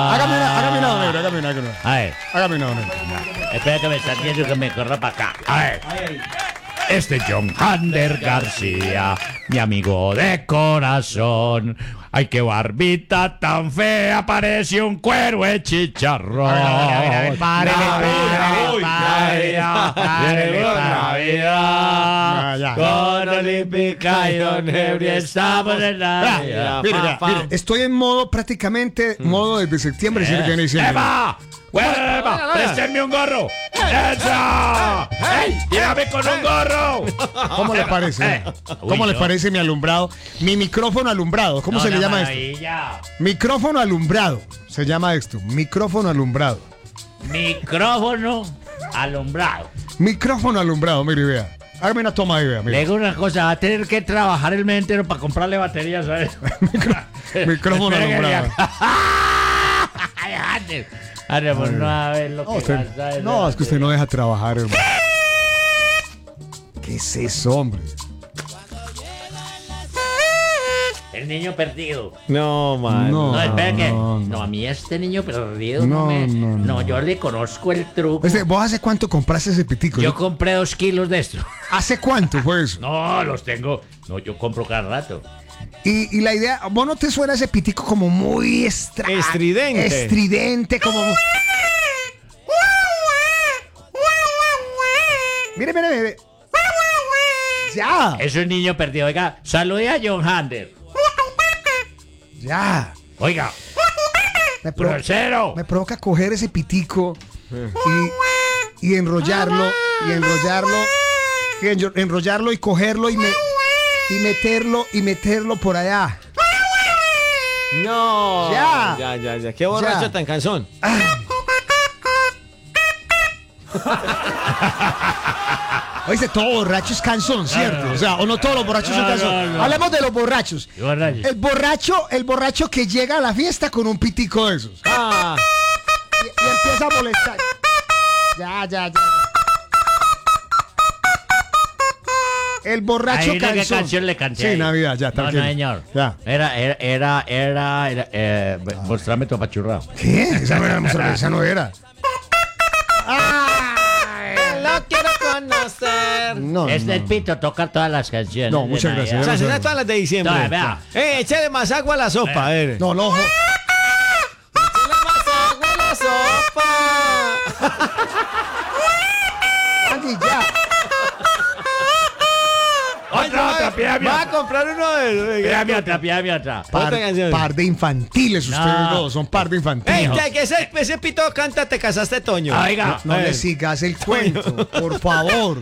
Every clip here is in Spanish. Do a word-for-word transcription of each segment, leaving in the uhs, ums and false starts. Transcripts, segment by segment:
Hágame una, hágame una, don Ebro, hágame una, hágame una. A ver, Hágame una, don Ebro. espera que me están viendo que me corra para acá. A ver. Este John Hander García, mi amigo de corazón. Ay, qué barbita tan fea, parece un cuero de chicharrón. A ver, a ver, a ver, a ver, párele, Navidad, párele, Navidad, párele, llegó párele. Navidad. Ya, ya. Con Olímpica y Don Ebri estamos en Navidad. Mire, vea, mire, estoy en modo prácticamente modo desde septiembre, si no que no diciembre. ¡Eva! ¡Eva! ¡Préstenme un gorro! ¡Eso! ¡Ey! ¡Llévame con un gorro! ¿Cómo le parece? Eh. ¿Cómo Uy, le no. parece mi alumbrado? Mi micrófono alumbrado. ¿Cómo No, se le una llama esto? maravilla. Micrófono alumbrado. Se llama esto. Micrófono alumbrado. Micrófono alumbrado. Micrófono alumbrado, mire, vea. Hágame una toma ahí, vea. Le Mire. digo una cosa, va a tener que trabajar el mes entero para comprarle baterías, ¿sabes? Micrófono Espere que alumbrado. le- Ay, Ander. Ander, pues no a ver lo No, que usted- gasta esa no, es que usted batería. no deja trabajar, hermano. ¿Qué es eso, hombre? El niño perdido. No, man. No. No, espera que. no, No, no. a mí este niño perdido No, no, me. no, No, no. yo le conozco el truco. Este, ¿vos hace cuánto compraste ese pitico? Yo compré dos kilos de esto. ¿Hace cuánto fue eso? No, los tengo. No, yo compro cada rato. Y, y la idea, ¿vos no te suena ese pitico como muy estra... Estridente. Estridente, como... muy- Mire, mire, mire. Ya, Es un niño perdido. Oiga, salude a John Hander. ya. Oiga, Me, pro- grosero. me provoca coger ese pitico y, y enrollarlo, y enrollarlo, y enro- enrollarlo y cogerlo y, me, y meterlo, y meterlo por allá. No. Ya. Ya, ya, ya. Qué borracho Ya. tan cansón. Oíste, todo borracho es cansón, ¿cierto? O sea, o no todos los borrachos son No, canzón. no, no. Hablemos de los borrachos. Qué borracho. El borracho, el borracho que llega a la fiesta con un pitico de esos. Ah. Y, y empieza a molestar. Ya, ya, ya. ya. El borracho Ahí qué cansón. canción le canté. Sí, ahí. Navidad, ya, No, tranquilo. no, señor. Ya. Era, era, era, era, era eh, mostrame tu apachurrado. ¿Qué? Esa no era. Esa no era. Lo quiero conocer. No, Es no. el pito, toca todas las canciones. No, de muchas Navidad. gracias. O sea, se dan todas las de diciembre. No, vea. Eh, échale más agua a la sopa, a ver. No, no, jo- Échale más agua a la sopa. Andy, ya. Otra, otra, pídame Va a otra. comprar uno de. Pídame otra, pídame otra. Par, Otra canción. par de infantiles ustedes No. dos, son par de Ey, infantiles. que, que ese, ese pito canta, te casaste, Toño. Oiga, No A le ver. sigas el cuento, por favor.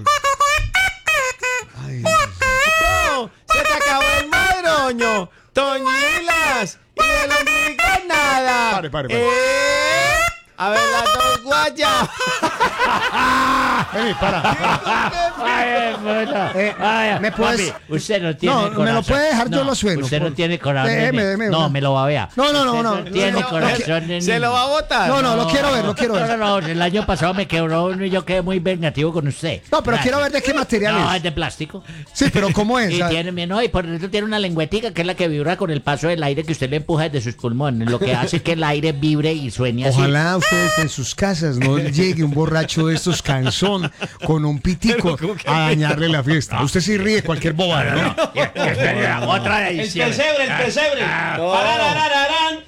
Ay, No, se te acabó el madroño. Toñilas. Y del ombligo nada. Pare, pare, pare. Eh, a ver, las dos guayas. vení, para. Ay, puta. Eh, Ay, ¿me puedes- papi, usted no tiene No, corazón. me lo puede dejar, yo lo sueno, Usted por- no tiene corazón. Déjeme, nene. déjeme, No, una- me lo babea. No, no, no, Usted no. no tiene No, corazón. nene. Se lo va a botar. No, no, lo quiero ver, lo quiero ver. No, no, no, el año pasado me quebró uno y yo quedé muy vengativo con usted. No, pero Gracias. quiero ver de qué material No, es. es de plástico. Sí, pero ¿cómo es? Y Ah, tiene, no, y por dentro tiene una lengüetica que es la que vibra con el paso del aire que usted le empuja desde sus pulmones. Lo que hace que el aire vibre y suene así. Ojalá ustedes en sus casas no llegue un borracho de estos cansón con un pitico a dañarle la fiesta. Usted sí ríe cualquier bobada, ¿no? Otra de El diciembre. pesebre, el pesebre. Parararararán.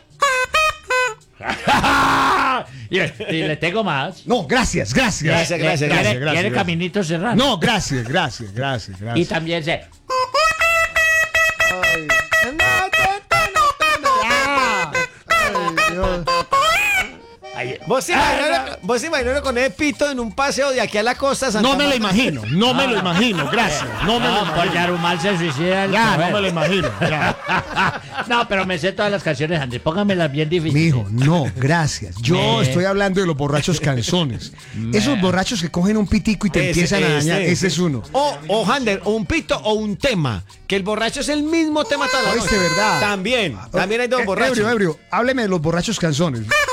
y, y le tengo más. No, gracias, gracias. Gracias, Le- gracias, quiere- gracias, gracias, quiere gracias. caminito serrano. No, gracias, gracias, gracias, Y gracias. también se. Ay, Dios. Ay, Vos sí imaginalo- vos imaginalo con ese pito en un paseo de aquí a la costa Santa No me lo Marta. imagino, no me lo imagino, gracias. No me lo no, por imagino. Yarumal se suicida. el Ya, no mujer. me lo imagino. Ya. No, pero me sé todas las canciones, Andrés. Póngamelas bien difíciles. Mijo, no, gracias. Yo Me- estoy hablando de los borrachos canzones. Esos borrachos que cogen un pitico y te Ese, empiezan a dañar, ese es uno. O, o Hander, o un pito o un tema. Que el borracho es el mismo tema toda la Oíste, noche. ¿verdad? También, también hay dos Eh, borrachos. Ebrio, ebrio, hábleme de los borrachos canzones.